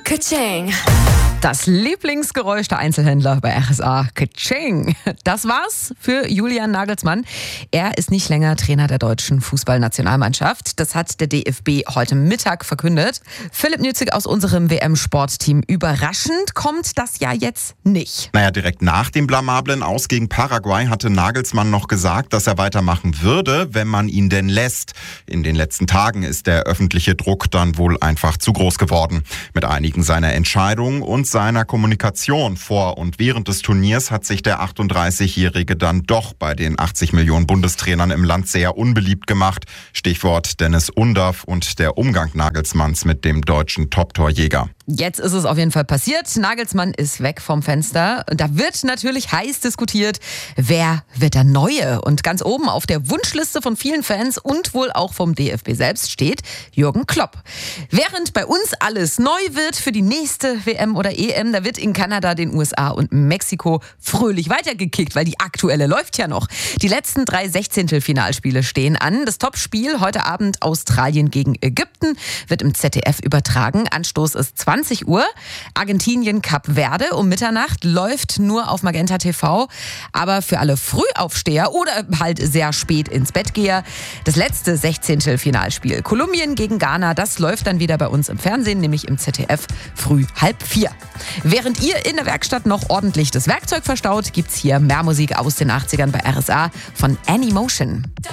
Ka-ching. Das Lieblingsgeräusch der Einzelhändler bei RSA. Ka-ching. Das war's für Julian Nagelsmann. Er ist nicht länger Trainer der deutschen Fußballnationalmannschaft. Das hat der DFB heute Mittag verkündet. Philipp Nützig aus unserem WM-Sportteam. Überraschend kommt das ja jetzt nicht. Direkt nach dem blamablen Aus gegen Paraguay hatte Nagelsmann noch gesagt, dass er weitermachen würde, wenn man ihn denn lässt. In den letzten Tagen ist der öffentliche Druck dann wohl einfach zu groß geworden. Mit einigen seiner Entscheidungen und seiner Kommunikation vor und während des Turniers hat sich der 38-Jährige dann doch bei den 80 Millionen Bundestrainern im Land sehr unbeliebt gemacht. Stichwort Dennis Undaff und der Umgang Nagelsmanns mit dem deutschen Top-Torjäger. Jetzt ist es auf jeden Fall passiert. Nagelsmann ist weg vom Fenster. Da wird natürlich heiß diskutiert, wer wird der Neue? Und ganz oben auf der Wunschliste von vielen Fans und wohl auch vom DFB selbst steht Jürgen Klopp. Während bei uns alles neu wird für die nächste WM oder EM, da wird in Kanada, den USA und Mexiko fröhlich weitergekickt, weil die aktuelle läuft ja noch. Die letzten 3 Sechzehntelfinalspiele stehen an. Das Topspiel heute Abend Australien gegen Ägypten wird im ZDF übertragen. Anstoß ist 20 Uhr. Argentinien Kap Verde um Mitternacht läuft nur auf Magenta TV. Aber für alle Frühaufsteher oder halt sehr spät ins Bett geher, das letzte Sechzehntelfinalspiel Kolumbien gegen Ghana, das läuft dann wieder bei uns im Fernsehen, nämlich im ZDF früh 3:30. Während ihr in der Werkstatt noch ordentlich das Werkzeug verstaut, gibt's hier mehr Musik aus den 80ern bei RSA von Anymotion.